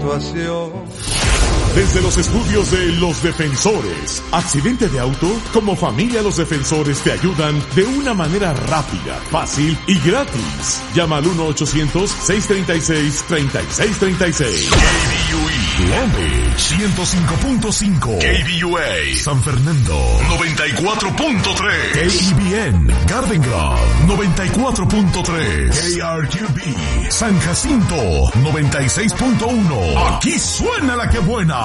actuación. Desde los estudios de Los Defensores. Accidente de auto, como familia Los Defensores te ayudan de una manera rápida, fácil y gratis. Llama al 1-800-636-3636. KBUE Long Beach 105.5. KBUA San Fernando 94.3. KEBN Garden Grove 94.3. KRQB San Jacinto 96.1. Aquí suena la que buena.